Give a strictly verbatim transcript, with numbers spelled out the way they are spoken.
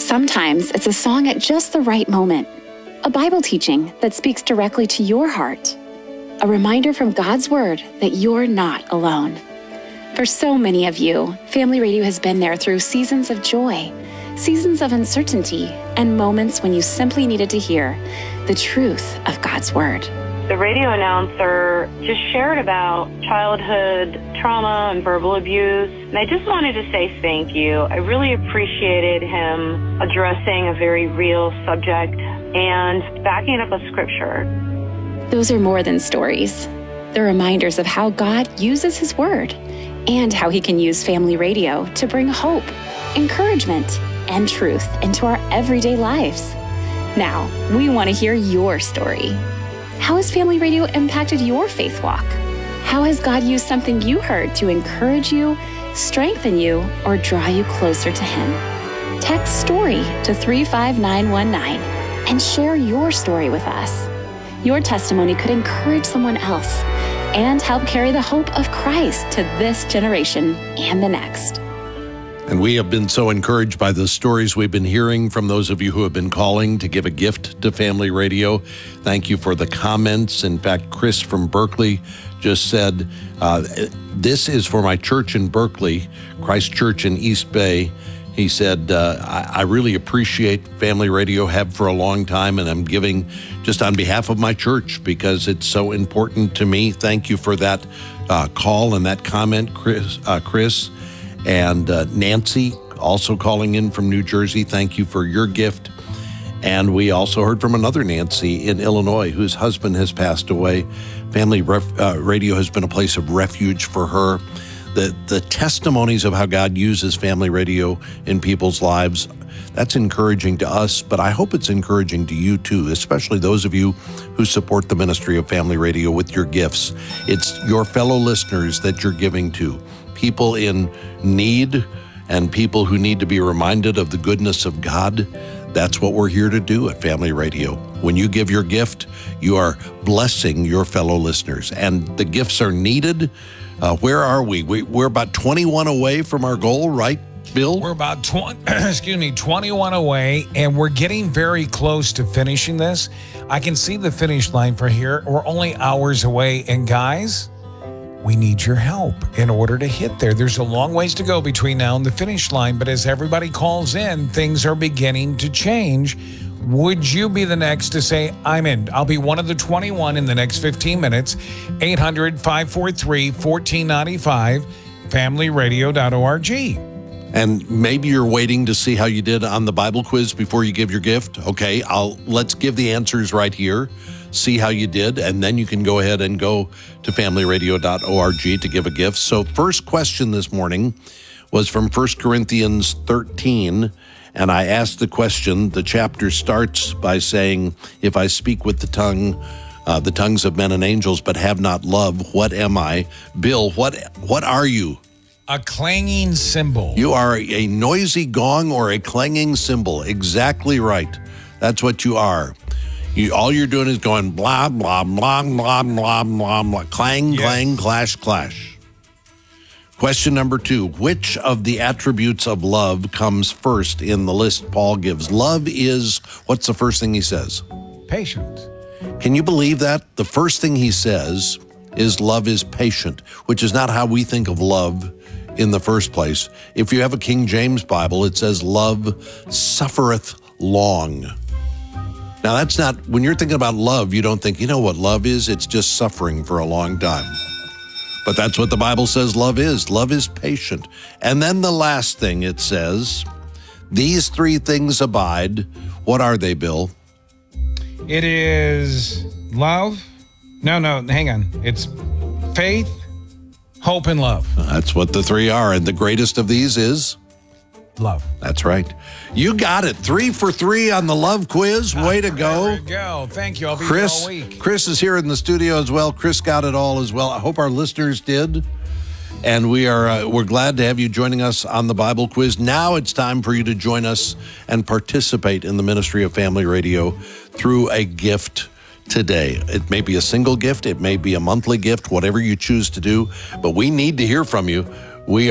Sometimes it's a song at just the right moment, a Bible teaching that speaks directly to your heart, a reminder from God's Word that you're not alone. For so many of you, Family Radio has been there through seasons of joy, seasons of uncertainty, and moments when you simply needed to hear the truth of God's Word. The radio announcer just shared about childhood trauma and verbal abuse, and I just wanted to say thank you. I really appreciated him addressing a very real subject and backing up a scripture. Those are more than stories. They're reminders of how God uses His Word and how He can use Family Radio to bring hope, encouragement, and truth into our everyday lives. Now, we want to hear your story. How has Family Radio impacted your faith walk? How has God used something you heard to encourage you, strengthen you, or draw you closer to Him? Text STORY to three five nine one nine and share your story with us. Your testimony could encourage someone else and help carry the hope of Christ to this generation and the next. And we have been so encouraged by the stories we've been hearing from those of you who have been calling to give a gift to Family Radio. Thank you for the comments. In fact, Chris from Berkeley just said, uh, this is for my church in Berkeley, Christ Church in East Bay. He said, uh, I, I really appreciate Family Radio, have for a long time, and I'm giving just on behalf of my church because it's so important to me. Thank you for that uh, call and that comment, Chris. Uh, Chris. And uh, Nancy, also calling in from New Jersey, thank you for your gift. And we also heard from another Nancy in Illinois whose husband has passed away. Family ref, uh, Radio has been a place of refuge for her. The, the testimonies of how God uses Family Radio in people's lives, that's encouraging to us, but I hope it's encouraging to you too, especially those of you who support the ministry of Family Radio with your gifts. It's your fellow listeners that you're giving to. People in need and people who need to be reminded of the goodness of God. That's what we're here to do at Family Radio. When you give your gift, you are blessing your fellow listeners, and the gifts are needed. Uh, where are we? we? We're about twenty-one away from our goal, right, Bill? We're about twenty, excuse me, twenty-one away, and we're getting very close to finishing this. I can see the finish line for here. We're only hours away, and guys, we need your help in order to hit there. There's a long ways to go between now and the finish line, but as everybody calls in, things are beginning to change. Would you be the next to say, I'm in? I'll be one of the twenty-one in the next fifteen minutes. eight hundred, five four three, one four nine five, family radio dot org. And maybe you're waiting to see how you did on the Bible quiz before you give your gift. Okay, I'll let's give the answers right here. See how you did, and then you can go ahead and go to family radio dot org to give a gift. So first question this morning was from First Corinthians thirteen, and I asked the question, the chapter starts by saying, if I speak with the tongue, uh, the tongues of men and angels, but have not love, what am I? Bill, what what are you? A clanging cymbal. You are a noisy gong or a clanging cymbal. Exactly right. That's what you are. You, all you're doing is going blah, blah, blah, blah, blah, blah, blah, clang, yes. Clang, clash, clash. Question number two, which of the attributes of love comes first in the list Paul gives? Love is, what's the first thing he says? Patient. Can you believe that? The first thing he says is love is patient, which is not how we think of love in the first place. If you have a King James Bible, it says love suffereth long. Now, that's not, when you're thinking about love, you don't think, you know what love is? It's just suffering for a long time. But that's what the Bible says love is. Love is patient. And then the last thing it says, these three things abide. What are they, Bill? It is love. No, no, hang on. It's faith, hope, and love. That's what the three are. And the greatest of these is? Love. That's right. You got it. Three for three on the love quiz. Way to go. There we go. Thank you. I'll be Chris, here all week. Chris is here in the studio as well. Chris got it all as well. I hope our listeners did. And we are uh, we're glad to have you joining us on the Bible quiz. Now it's time for you to join us and participate in the ministry of Family Radio through a gift today. It may be a single gift. It may be a monthly gift, whatever you choose to do. But we need to hear from you. We